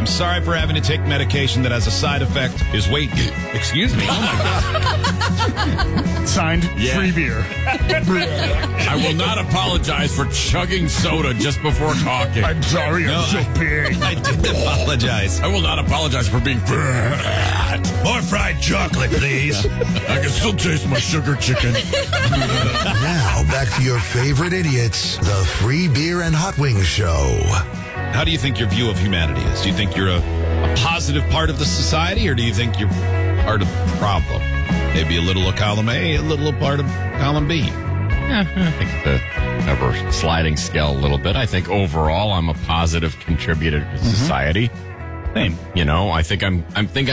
I'm sorry for having to take medication that has a side effect is weight gain. Excuse me. Oh my God. Signed, free beer. I will not apologize for chugging soda just before talking. I'm sorry, I'm so big. I did apologize. I will not apologize for being fat. More fried chocolate, please. I can still taste my sugar chicken. Now, back to your favorite idiots, the Free Beer and Hot Wings Show. How do you think your view of humanity is? Do you think you're a positive part of the society, or do you think you're part of the problem? Maybe a little of column A, a little part of column B. Yeah, I think it's a ever sliding scale a little bit. I think overall I'm a positive contributor to society. Same. You know, I think I'm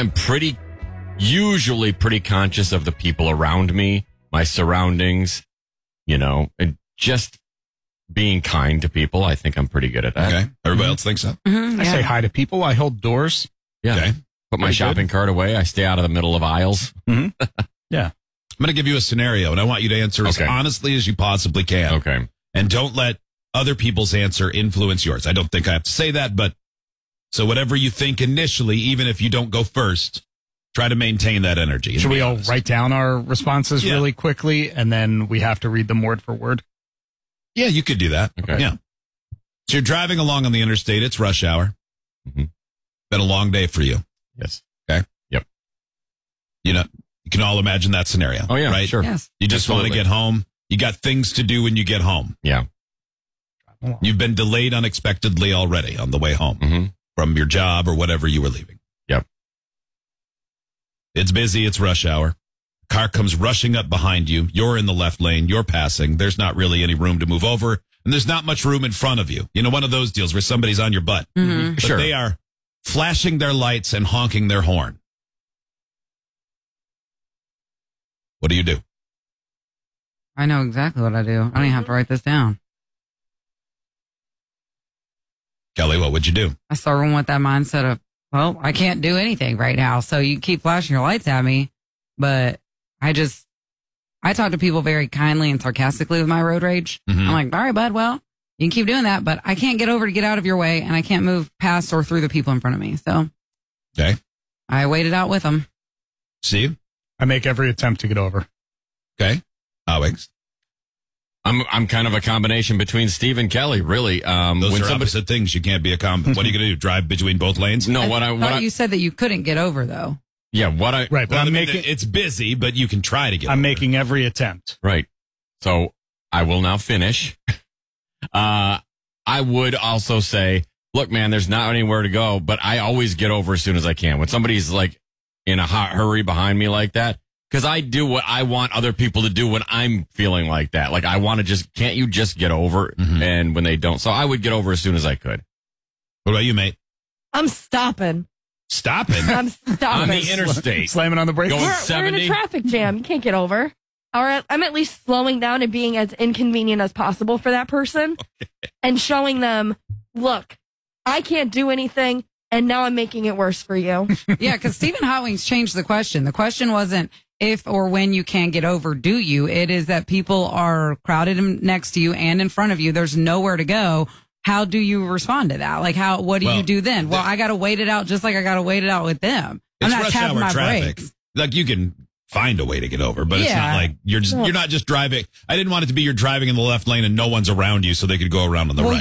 usually pretty conscious of the people around me, my surroundings, you know, and just being kind to people. I think I'm pretty good at that. Okay. Everybody else thinks so? I say hi to people. I hold doors. Yeah. Okay. Put my Pretty shopping cart away. I stay out of the middle of aisles. Yeah. I'm going to give you a scenario, and I want you to answer as Okay. honestly as you possibly can. Okay. And don't let other people's answer influence yours. I don't think I have to say that, but so whatever you think initially, even if you don't go first, try to maintain that energy. Should we all write down our responses Yeah. really quickly, and then we have to read them word for word? Yeah, you could do that. Okay. Yeah. So you're driving along on the interstate. It's rush hour. Mhm. Been a long day for you. Yes. Okay. Yep. You know, you can all imagine that scenario. Oh, yeah, right? sure. Yes. You just want to Absolutely. get home. You got things to do when you get home. Yeah. You've been delayed unexpectedly already on the way home Mm-hmm. from your job or whatever you were leaving. Yep. It's busy. It's rush hour. Car comes rushing up behind you. You're in the left lane. You're passing. There's not really any room to move over. And there's not much room in front of you. You know, one of those deals where somebody's on your butt. But Sure. they are flashing their lights and honking their horn. What do you do? I know exactly what I do. I don't even have to write this down. Kelly, what would you do? I start going with that mindset of, well, I can't do anything right now. So you keep flashing your lights at me. But I talk to people very kindly and sarcastically with my road rage. Mhm. I'm like, all right, bud, well, you can keep doing that, but I can't get over to get out of your way, and I can't move past or through the people in front of me. So Okay. I wait it out with them. Steve? I make every attempt to get over. Okay. Alex? I'm kind of a combination between Steve and Kelly, really. Those when are somebody, opposite things. You can't be a combo. What are you going to do? Drive between both lanes? no, I what thought you said that you couldn't get over, though. yeah, what I, Right, but Well, I I'm mean, making it's busy, but you can try to get I'm over. making every attempt. right. So I will now finish. I would also say, look, man, there's not anywhere to go, but I always get over as soon as I can. When somebody's like in a hot hurry behind me like that, because I do what I want other people to do when I'm feeling like that. Like I want to can't you just get over? And when they don't, so I would get over as soon as I could. What about you, mate? I'm stopping. Stopping. I'm stopping. On the interstate. Slamming on the brakes. Going we're in 70? a traffic jam. You can't get over. Or I'm at least slowing down and being as inconvenient as possible for that person and showing them, look, I can't do anything, and now I'm making it worse for you. Yeah, because Stephen Hot Wings changed the question. The question wasn't if or when you can't get over, do you? It is that people are crowded next to you and in front of you. There's nowhere to go. How do you respond to that? Like, what do you do then? Well, I got to wait it out just like I got to wait it out with them. I'm It's not rush tapping hour my traffic. brakes. Like you can find a way to get over, but it's Yeah. not like you're not just driving. I didn't want it to be you're driving in the left lane and no one's around you so they could go around on the Well, right.